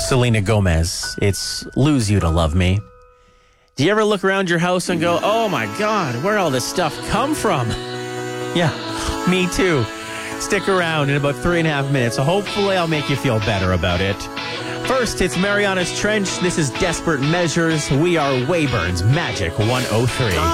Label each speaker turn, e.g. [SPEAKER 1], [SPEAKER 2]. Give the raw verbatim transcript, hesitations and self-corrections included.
[SPEAKER 1] Selena Gomez. It's Lose You to Love Me. Do you ever look around your house and go, oh my God, where'd all this stuff come from? Yeah, me too. Stick around in about three and a half minutes. So hopefully I'll make you feel better about it. First, it's Mariana's Trench. This is Desperate Measures. We are Wayburn's Magic one oh three.